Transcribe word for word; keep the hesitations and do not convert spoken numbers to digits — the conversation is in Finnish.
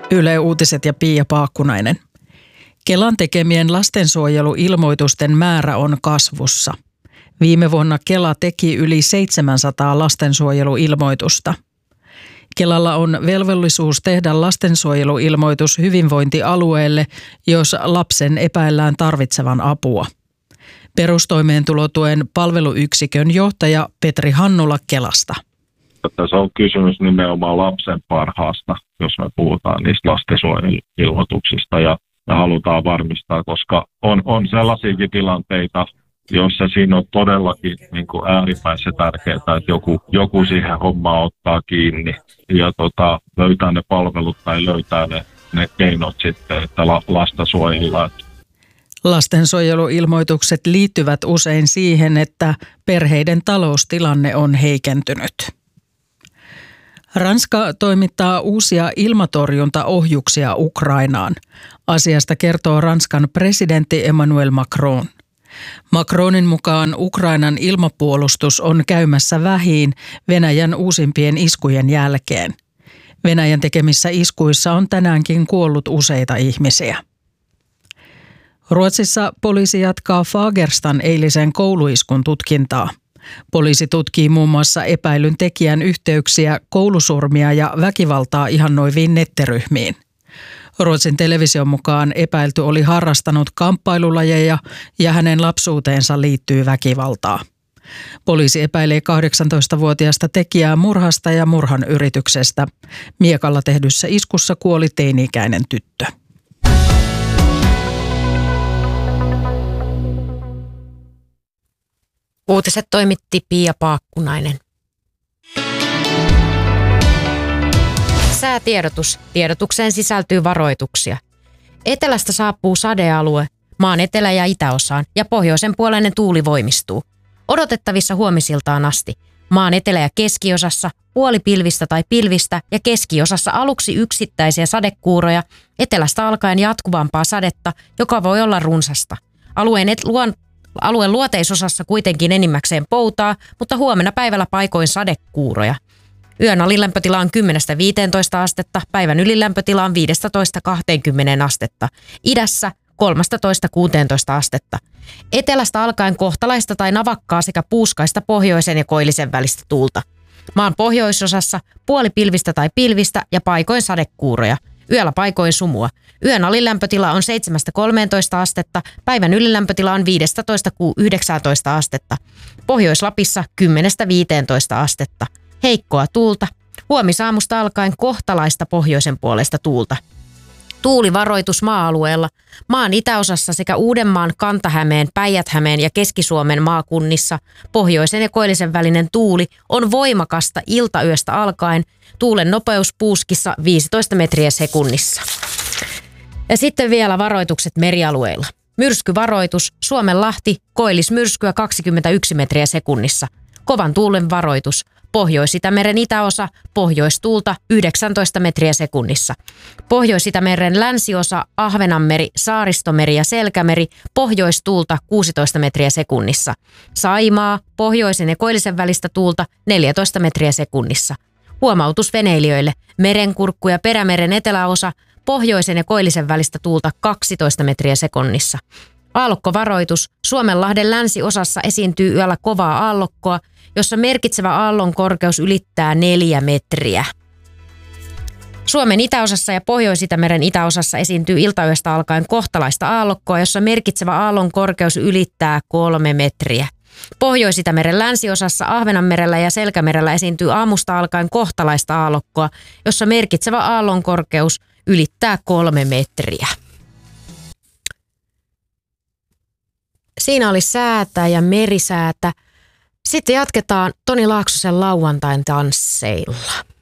Yle Uutiset ja Pia Paakkunainen. Kelan tekemien lastensuojeluilmoitusten määrä on kasvussa. Viime vuonna Kela teki yli seitsemänsataa lastensuojeluilmoitusta. Kelalla on velvollisuus tehdä lastensuojeluilmoitus hyvinvointialueelle, jos lapsen epäillään tarvitsevan apua. Perustoimeentulotuen palveluyksikön johtaja Petri Hannula Kelasta. Tässä on kysymys nimenomaan lapsen parhaasta, jos me puhutaan niistä lastensuojeluilmoituksista ja me halutaan varmistaa, koska on, on sellaisiakin tilanteita, joissa siinä on todellakin niin kuin äärimmäisen tärkeää, että joku, joku siihen hommaan ottaa kiinni ja tota, löytää ne palvelut tai löytää ne, ne keinot sitten, että la, lasta suojellaan. Lastensuojeluilmoitukset liittyvät usein siihen, että perheiden taloustilanne on heikentynyt. Ranska toimittaa uusia ilmatorjuntaohjuksia Ukrainaan. Asiasta kertoo Ranskan presidentti Emmanuel Macron. Macronin mukaan Ukrainan ilmapuolustus on käymässä vähiin Venäjän uusimpien iskujen jälkeen. Venäjän tekemissä iskuissa on tänäänkin kuollut useita ihmisiä. Ruotsissa poliisi jatkaa Fagerstan eilisen kouluiskun tutkintaa. Poliisi tutkii muun muassa epäilyn tekijän yhteyksiä koulusurmia ja väkivaltaa ihannoiviin nettiryhmiin. Ruotsin television mukaan epäilty oli harrastanut kamppailulajeja ja hänen lapsuuteensa liittyy väkivaltaa. Poliisi epäilee kahdeksantoistavuotiaasta tekijää murhasta ja murhan yrityksestä. Miekalla tehdyssä iskussa kuoli teini-ikäinen tyttö. Uutiset toimitti Pia Paakkunainen. Säätiedotus. Tiedotukseen sisältyy varoituksia. Etelästä saapuu sadealue, maan etelä- ja itäosaan ja pohjoisen puoleinen tuuli voimistuu. Odotettavissa huomisiltaan asti. Maan etelä- ja keskiosassa puolipilvistä tai pilvistä ja keskiosassa aluksi yksittäisiä sadekuuroja, etelästä alkaen jatkuvampaa sadetta, joka voi olla runsasta. Alueen et, luon, alueen luoteisosassa kuitenkin enimmäkseen poutaa, mutta huomenna päivällä paikoin sadekuuroja. Yön alilämpötila on kymmenestä viiteentoista astetta, päivän ylilämpötila on viidestätoista kahteenkymmeneen astetta. Idässä kolmestatoista kuuteentoista astetta. Etelästä alkaen kohtalaista tai navakkaa sekä puuskaista pohjoisen ja koillisen välistä tuulta. Maan pohjoisosassa puolipilvistä tai pilvistä ja paikoin sadekuuroja. Yöllä paikoin sumua. Yön alilämpötila on seitsemästä kolmeentoista astetta, päivän ylilämpötila on viidestätoista yhdeksääntoista astetta. Pohjois-Lapissa kymmenestä viiteentoista astetta. Heikkoa tuulta. Huomisaamusta alkaen kohtalaista pohjoisen puolesta tuulta. Tuulivaroitus maa-alueella. Maan itäosassa sekä Uudenmaan, Kanta-Hämeen, Päijät-Hämeen ja Keski-Suomen maakunnissa pohjoisen ja koillisen välinen tuuli on voimakasta iltayöstä alkaen. Tuulen nopeus puuskissa viisitoista metriä sekunnissa. Ja sitten vielä varoitukset merialueilla. Myrskyvaroitus. Suomenlahti, koillismyrskyä kaksikymmentäyksi metriä sekunnissa. Kovan tuulen varoitus. Pohjois-Itämeren itäosa, pohjoistuulta yhdeksäntoista metriä sekunnissa. Pohjois-Itämeren länsiosa, Ahvenanmeri, Saaristomeri ja Selkämeri, pohjoistuulta kuusitoista metriä sekunnissa. Saimaa, pohjoisen ja koillisen välistä tuulta neljätoista metriä sekunnissa. Huomautus veneilijöille, merenkurkku ja perämeren eteläosa, pohjoisen ja koillisen välistä tuulta kaksitoista metriä sekunnissa. Aallokkovaroitus, Suomenlahden länsiosassa esiintyy yöllä kovaa aallokkoa, jossa merkitsevä aallon korkeus ylittää neljä metriä. Suomen itäosassa ja Pohjois-Itämeren itäosassa esiintyy iltayöstä alkaen kohtalaista aallokkoa, jossa merkitsevä aallon korkeus ylittää kolme metriä. Pohjois-Itämeren länsiosassa, Ahvenanmerellä ja Selkämerellä esiintyy aamusta alkaen kohtalaista aallokkoa, jossa merkitsevä aallon korkeus ylittää kolme metriä. Siinä oli säätä ja merisäätä. Sitten jatketaan Toni Laaksosen lauantain tansseilla.